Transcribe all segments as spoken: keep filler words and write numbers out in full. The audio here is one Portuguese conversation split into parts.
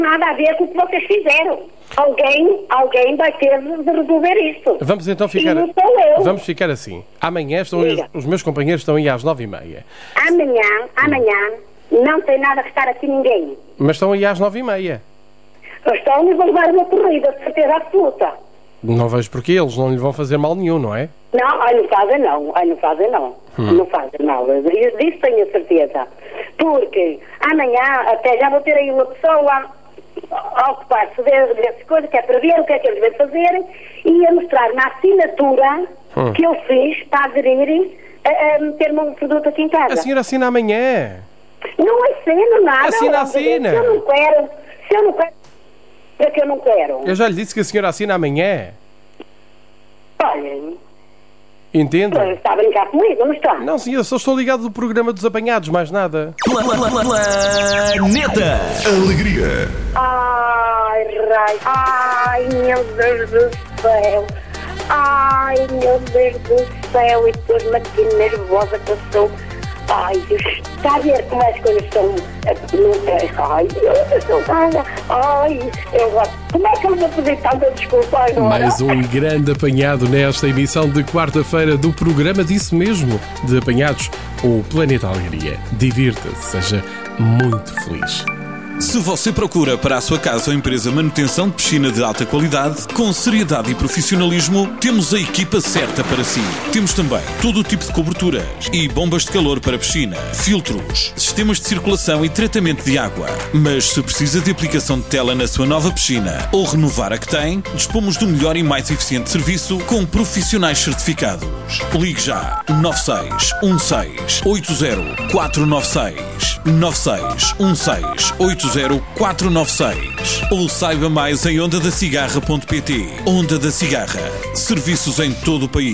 Nada a ver com o que vocês fizeram. Alguém, alguém vai ter de resolver isto. Vamos então ficar... E não sou eu. Vamos ficar assim. Amanhã estão os, os meus companheiros estão aí às nove e meia. Amanhã, amanhã, não tem nada a estar aqui ninguém. Mas estão aí às nove e meia. Estão e vão levar uma corrida, de certeza absoluta. Não vejo porque eles não lhe vão fazer mal nenhum, não é? Não, ai, não fazem não, ai, não fazem não. Hum. Não fazem não, disso tenho a certeza. Porque amanhã até já vou ter aí uma pessoa a ocupar-se dessas coisas, que é para ver o que é que eles vêm fazer e a mostrar na assinatura hum. que eu fiz para aderir a, a meter-me um produto aqui em casa. A senhora assina amanhã. Não assino nada. Assina, assina. Se eu não quero, se eu não quero, é que eu não quero. Eu já lhe disse que a senhora assina amanhã. Olha... Entende? Está a brincar comigo, não está? Não, sim, eu só estou ligado do programa dos apanhados, mais nada. Planeta Alegria. Ai, raio. Ai, meu Deus do céu. Ai, meu Deus do céu. E depois-me aqui nervosa que eu sou. Ai, está a ver como as coisas são... Ai, eu estou nada. Ai, eu gosto. Como é que eu vou pedir tanta desculpa agora? Mais um grande apanhado nesta emissão de quarta-feira do programa disso mesmo, de apanhados, o Planeta Alegria. Divirta-se, seja muito feliz. Se você procura para a sua casa ou empresa manutenção de piscina de alta qualidade, com seriedade e profissionalismo, temos a equipa certa para si. Temos também todo o tipo de coberturas e bombas de calor para piscina, filtros, sistemas de circulação e tratamento de água. Mas se precisa de aplicação de tela na sua nova piscina ou renovar a que tem, dispomos do melhor e mais eficiente serviço com profissionais certificados. Ligue já nove seis um seis oito zero quatro nove seis nove seis um seis oito zero quatro nove seis ou saiba mais em onda da cigarra ponto pt. Onda da Cigarra. Serviços em todo o país.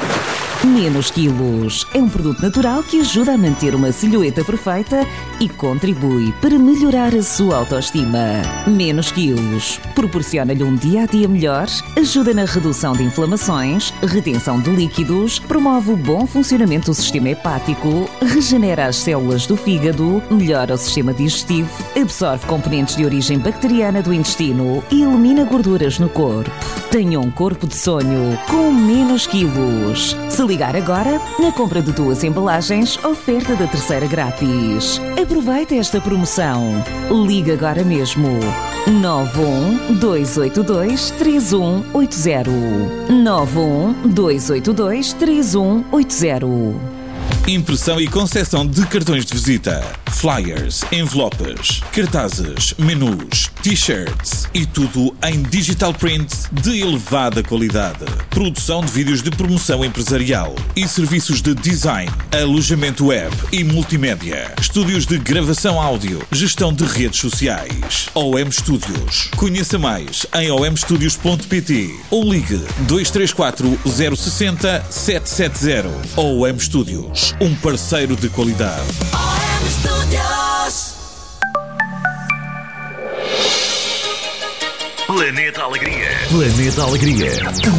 Menos Quilos é um produto natural que ajuda a manter uma silhueta perfeita e contribui para melhorar a sua autoestima. Menos Quilos proporciona-lhe um dia-a-dia melhor, ajuda na redução de inflamações, retenção de líquidos, promove o bom funcionamento do sistema hepático, regenera as células do fígado, melhora o sistema digestivo, absorve componentes de origem bacteriana do intestino e elimina gorduras no corpo. Tenha um corpo de sonho com Menos Quilos. Se ligar agora, na compra de duas embalagens, oferta da terceira grátis. Aproveite esta promoção. Ligue agora mesmo. nove um dois oito dois três um oito zero nove um dois oito dois três um oito zero. Impressão e concessão de cartões de visita, flyers, envelopes, cartazes, menus, t-shirts e tudo em digital print de elevada qualidade. Produção de vídeos de promoção empresarial e serviços de design, alojamento web e multimédia. Estúdios de gravação áudio, gestão de redes sociais. O M Studios. Conheça mais em o m studios ponto pt ou ligue dois três quatro zero seis zero sete sete zero. O M Studios. Um parceiro de qualidade. Planeta Alegria. Planeta Alegria.